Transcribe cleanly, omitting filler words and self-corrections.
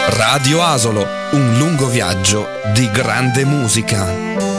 Radio Asolo, un lungo viaggio di grande musica.